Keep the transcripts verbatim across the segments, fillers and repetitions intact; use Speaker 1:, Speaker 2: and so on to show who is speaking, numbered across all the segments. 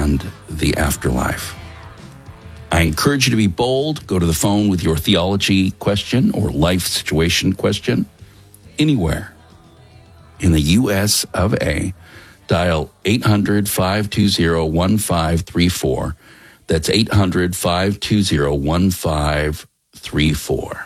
Speaker 1: and the afterlife. I encourage you to be bold. Go to the phone with your theology question or life situation question anywhere in the U S of A. Dial eight hundred, five two zero, one five three four. That's eight hundred, five two zero, one five three four.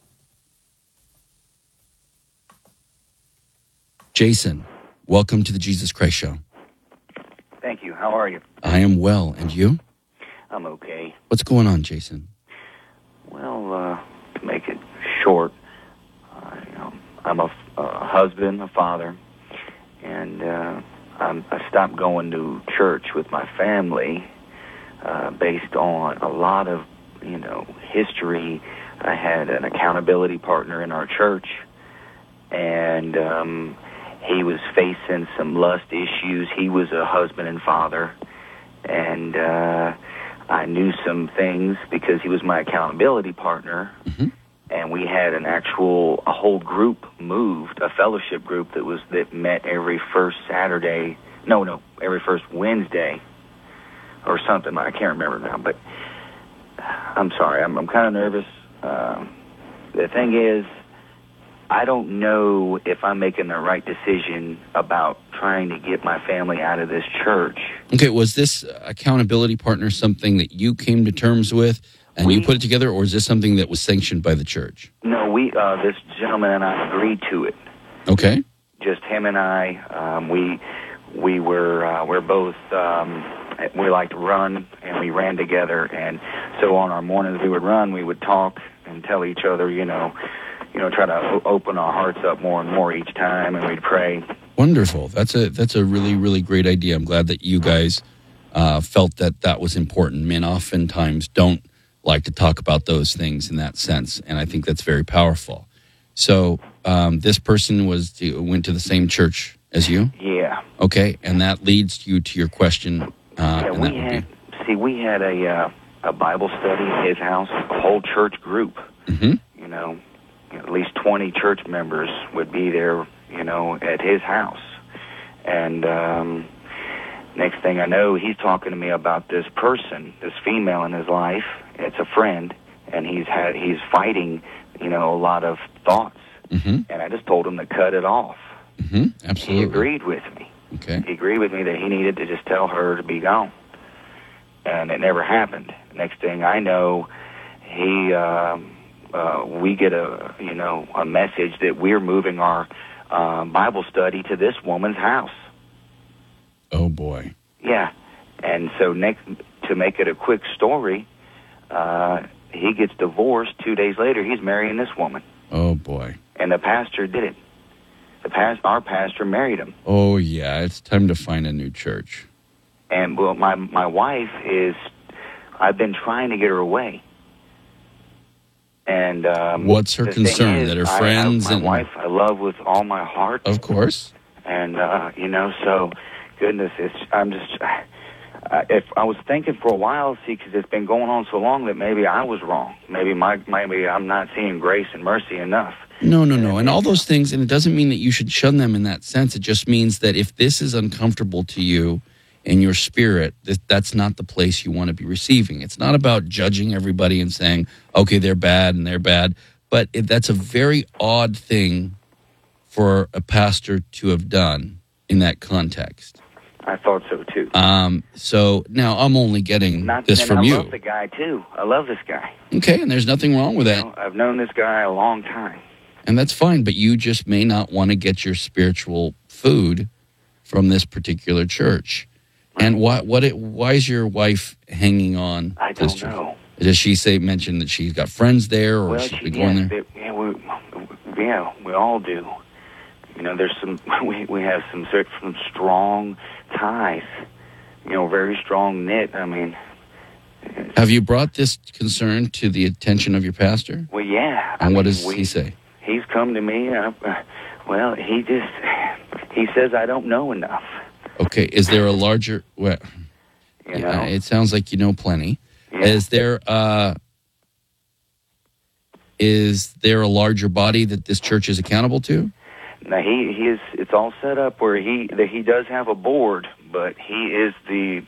Speaker 1: Jason, welcome to the Jesus Christ Show.
Speaker 2: Thank you. How are you?
Speaker 1: I am well. And you?
Speaker 2: I'm okay.
Speaker 1: What's going on, Jason?
Speaker 2: Well, uh, to make it short, uh, you know, I'm a, a husband, a father, and uh, I'm, I stopped going to church with my family uh, based on a lot of, you know, history. I had an accountability partner in our church, and um, he was facing some lust issues. He was a husband and father, and uh, I knew some things because he was my accountability partner,
Speaker 1: mm-hmm.
Speaker 2: and we had an actual, a whole group moved, a fellowship group that was that met every first Saturday, no, no, every first Wednesday or something. I can't remember now, but I'm sorry, I'm, I'm kind of nervous. Um, the thing is, I don't know if I'm making the right decision about trying to get my family out of this church.
Speaker 1: Okay, was this accountability partner something that you came to terms with and
Speaker 2: we,
Speaker 1: you put it together, or is this something that was sanctioned by the church?
Speaker 2: No, we. Uh, this gentleman and I agreed to it.
Speaker 1: Okay.
Speaker 2: Just him and I. Um, we we were uh, we're both um, we like to run, and we ran together. And so on our mornings we would run, we would talk and tell each other, you know. You know, try to o- open our hearts up more and more each time, and we'd pray.
Speaker 1: Wonderful. That's a that's a really, really great idea. I'm glad that you guys uh, felt that that was important. Men oftentimes don't like to talk about those things in that sense, and I think that's very powerful. So um, this person was went to the same church as you?
Speaker 2: Yeah.
Speaker 1: Okay, and that leads you to your question. Uh,
Speaker 2: yeah,
Speaker 1: and
Speaker 2: we
Speaker 1: that would
Speaker 2: had,
Speaker 1: be...
Speaker 2: see, we had a, uh, a Bible study at his house, a whole church group,
Speaker 1: mm-hmm.
Speaker 2: you know. At least twenty church members would be there, you know, at his house. And um, next thing I know, he's talking to me about this person, this female in his life. It's a friend, and he's had he's fighting, you know, a lot of thoughts.
Speaker 1: Mm-hmm.
Speaker 2: And I just told him to cut it off.
Speaker 1: Mm-hmm. Absolutely.
Speaker 2: He agreed with me.
Speaker 1: Okay.
Speaker 2: He agreed with me that he needed to just tell her to be gone. And it never happened. Next thing I know, he... Um, Uh, we get a, you know, a message that we're moving our uh, Bible study to this woman's house.
Speaker 1: Oh, boy.
Speaker 2: Yeah. And so next, to make it a quick story, uh, he gets divorced. Two days later, he's marrying this woman.
Speaker 1: Oh, boy.
Speaker 2: And the pastor did it. The past, our pastor married him.
Speaker 1: Oh, yeah. It's time to find a new church.
Speaker 2: And, well, my, my wife is, I've been trying to get her away. And um,
Speaker 1: what's her concern?
Speaker 2: Is,
Speaker 1: that her
Speaker 2: I,
Speaker 1: friends
Speaker 2: I, my
Speaker 1: and
Speaker 2: wife I love with all my heart.
Speaker 1: Of course.
Speaker 2: And uh, you know, so goodness, it's I'm just. Uh, if I was thinking for a while, see, because it's been going on so long that maybe I was wrong. Maybe my maybe I'm not seeing grace and mercy enough.
Speaker 1: No, no, no, and all those things, and it doesn't mean that you should shun them in that sense. It just means that if this is uncomfortable to you in your spirit, that that's not the place you want to be receiving. It's not about judging everybody and saying, okay, they're bad and they're bad. But if that's a very odd thing for a pastor to have done in that context.
Speaker 2: I thought so, too.
Speaker 1: Um, so now I'm only getting
Speaker 2: not,
Speaker 1: this from
Speaker 2: I
Speaker 1: you.
Speaker 2: I love the guy, too. I love this guy.
Speaker 1: Okay, and there's nothing wrong with that.
Speaker 2: You know, I've known this guy a long time.
Speaker 1: And that's fine, but you just may not want to get your spiritual food from this particular church. And why? What? It, why is your wife hanging on?
Speaker 2: I don't this know.
Speaker 1: Does she say mention that she's got friends there, or
Speaker 2: well,
Speaker 1: she's
Speaker 2: she,
Speaker 1: been going
Speaker 2: yes,
Speaker 1: there?
Speaker 2: They, yeah, we, yeah, we all do. You know, there's some. We we have some some strong ties. You know, very strong knit. I mean,
Speaker 1: have you brought this concern to the attention of your pastor?
Speaker 2: Well, yeah.
Speaker 1: And
Speaker 2: I
Speaker 1: what
Speaker 2: mean,
Speaker 1: does
Speaker 2: we,
Speaker 1: he say?
Speaker 2: He's come to me. Uh, well, he just he says I don't know enough.
Speaker 1: Okay, is there a larger... Well,
Speaker 2: you know?
Speaker 1: yeah, it sounds like you know plenty.
Speaker 2: Yeah.
Speaker 1: Is there uh, is there a larger body that this church is accountable to?
Speaker 2: Now, he, he is, it's all set up where he that he does have a board, but he is the